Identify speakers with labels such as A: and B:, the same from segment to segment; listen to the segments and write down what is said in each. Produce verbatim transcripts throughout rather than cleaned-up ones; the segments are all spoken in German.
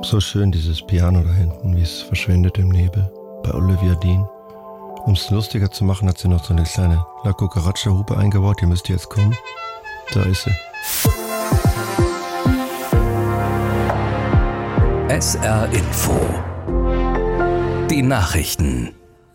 A: So schön dieses Piano da hinten, wie es verschwindet im Nebel, bei Olivia Dean. Um es lustiger zu machen, hat sie noch so eine kleine La Cucaracha-Hupe eingebaut, die müsste jetzt kommen. Da ist sie.
B: S R Info. Die Nachrichten.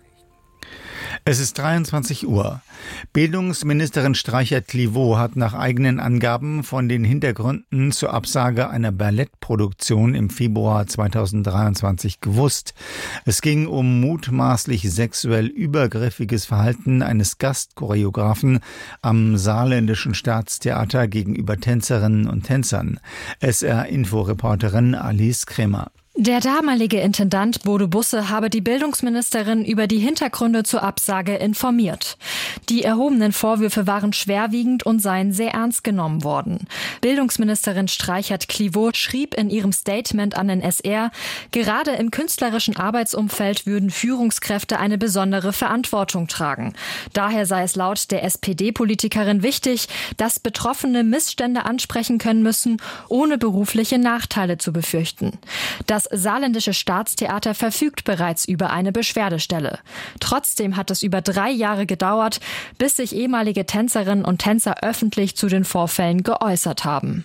C: Es ist dreiundzwanzig Uhr. Bildungsministerin Streicher-Clivaux hat nach eigenen Angaben von den Hintergründen zur Absage einer Ballettproduktion im Februar zweitausenddreiundzwanzig gewusst. Es ging um mutmaßlich sexuell übergriffiges Verhalten eines Gastchoreografen am Saarländischen Staatstheater gegenüber Tänzerinnen und Tänzern. S R-Info-Reporterin Alice Krämer.
D: Der damalige Intendant Bodo Busse habe die Bildungsministerin über die Hintergründe zur Absage informiert. Die erhobenen Vorwürfe waren schwerwiegend und seien sehr ernst genommen worden. Bildungsministerin Streichert-Clivaux schrieb in ihrem Statement an den S R, gerade im künstlerischen Arbeitsumfeld würden Führungskräfte eine besondere Verantwortung tragen. Daher sei es laut der S P D-Politikerin wichtig, dass Betroffene Missstände ansprechen können müssen, ohne berufliche Nachteile zu befürchten. Das Saarländische Staatstheater verfügt bereits über eine Beschwerdestelle. Trotzdem hat es über drei Jahre gedauert, bis sich ehemalige Tänzerinnen und Tänzer öffentlich zu den Vorfällen geäußert haben.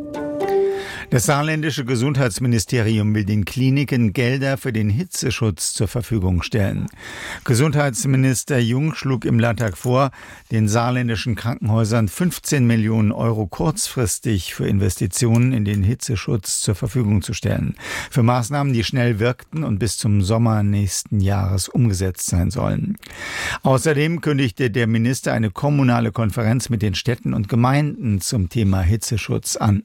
C: Das saarländische Gesundheitsministerium will den Kliniken Gelder für den Hitzeschutz zur Verfügung stellen. Gesundheitsminister Jung schlug im Landtag vor, den saarländischen Krankenhäusern fünfzehn Millionen Euro kurzfristig für Investitionen in den Hitzeschutz zur Verfügung zu stellen. Für Maßnahmen, die schnell wirkten und bis zum Sommer nächsten Jahres umgesetzt sein sollen. Außerdem kündigte der Minister eine kommunale Konferenz mit den Städten und Gemeinden zum Thema Hitzeschutz an.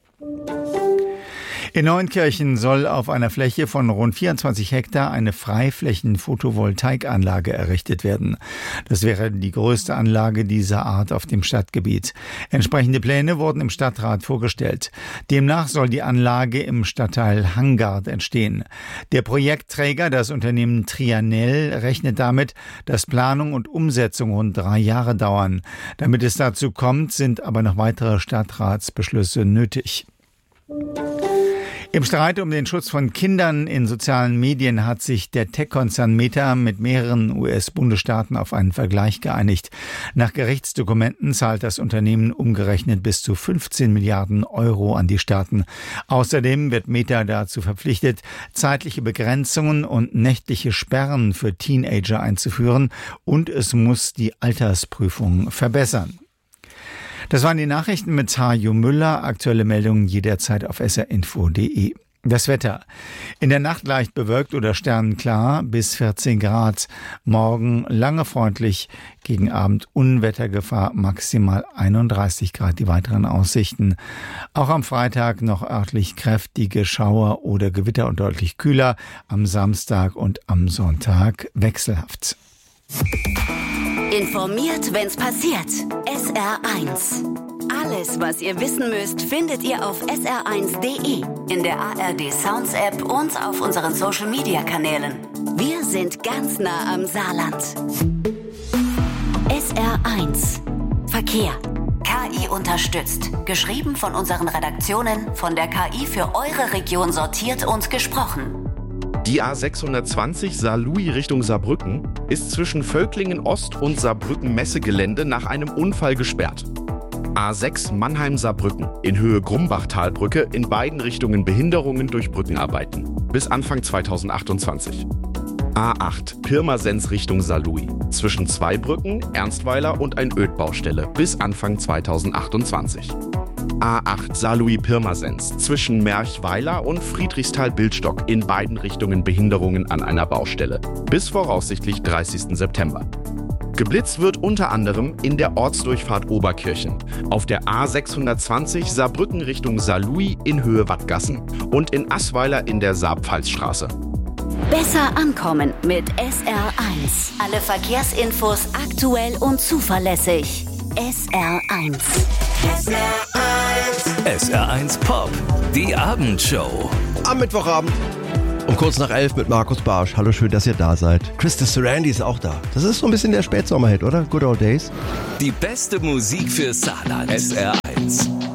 C: In Neunkirchen soll auf einer Fläche von rund vierundzwanzig Hektar eine Freiflächen-Photovoltaikanlage errichtet werden. Das wäre die größte Anlage dieser Art auf dem Stadtgebiet. Entsprechende Pläne wurden im Stadtrat vorgestellt. Demnach soll die Anlage im Stadtteil Hangard entstehen. Der Projektträger, das Unternehmen Trianel, rechnet damit, dass Planung und Umsetzung rund drei Jahre dauern. Damit es dazu kommt, sind aber noch weitere Stadtratsbeschlüsse nötig. Im Streit um den Schutz von Kindern in sozialen Medien hat sich der Tech-Konzern Meta mit mehreren U S-Bundesstaaten auf einen Vergleich geeinigt. Nach Gerichtsdokumenten zahlt das Unternehmen umgerechnet bis zu fünfzehn Milliarden Euro an die Staaten. Außerdem wird Meta dazu verpflichtet, zeitliche Begrenzungen und nächtliche Sperren für Teenager einzuführen, und es muss die Altersprüfung verbessern. Das waren die Nachrichten mit Hajo Müller. Aktuelle Meldungen jederzeit auf s r info punkt d e. Das Wetter. In der Nacht leicht bewölkt oder sternenklar bis vierzehn Grad. Morgen lange freundlich, gegen Abend Unwettergefahr, maximal einunddreißig Grad. Die weiteren Aussichten. Auch am Freitag noch örtlich kräftige Schauer oder Gewitter und deutlich kühler. Am Samstag und am Sonntag wechselhaft.
E: Informiert, wenn's passiert. S R eins. Alles, was ihr wissen müsst, findet ihr auf s r eins punkt d e, in der A R D Sounds App und auf unseren Social Media Kanälen. Wir sind ganz nah am Saarland. S R eins. Verkehr. K I unterstützt. Geschrieben von unseren Redaktionen, von der K I für eure Region sortiert und gesprochen.
F: Die A sechshundertzwanzig Saarlouis Richtung Saarbrücken ist zwischen Völklingen Ost und Saarbrücken Messegelände nach einem Unfall gesperrt. A sechs Mannheim-Saarbrücken in Höhe Grumbach-Talbrücke in beiden Richtungen Behinderungen durch Brückenarbeiten bis Anfang zweitausendachtundzwanzig. A acht Pirmasens Richtung Saarlouis zwischen zwei Brücken, Ernstweiler und ein Ödbaustelle bis Anfang zweitausendachtundzwanzig. A acht Saarlouis-Pirmasens zwischen Merchweiler und Friedrichsthal-Bildstock in beiden Richtungen Behinderungen an einer Baustelle bis voraussichtlich dreißigsten September. Geblitzt wird unter anderem in der Ortsdurchfahrt Oberkirchen, auf der A sechshundertzwanzig Saarbrücken Richtung Saarlouis in Höhe Wattgassen und in Assweiler in der Saarpfalzstraße.
E: Besser ankommen mit S R eins. Alle Verkehrsinfos aktuell und zuverlässig. S R eins.
B: S R eins. S R eins Pop, die Abendshow.
A: Am Mittwochabend um kurz nach elf mit Markus Barsch. Hallo, schön, dass ihr da seid. Krista Surrandy ist auch da. Das ist so ein bisschen der Spätsommerhit, oder? Good Old Days.
B: Die beste Musik für Saarland. S R eins.